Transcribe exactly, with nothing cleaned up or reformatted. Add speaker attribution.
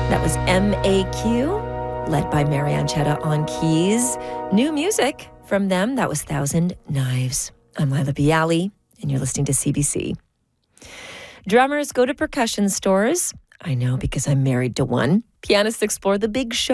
Speaker 1: That was M A Q, led by Marianne Chetta on keys. New music from them, that was Thousand Knives. I'm Lila Bialy, and you're listening to C B C. Drummers go to percussion stores. I know, because I'm married to one. Pianists explore the big show.